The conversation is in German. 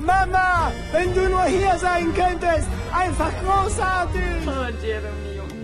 Mama, wenn du nur hier sein könntest. Einfach großartig. Oh, Jeremy,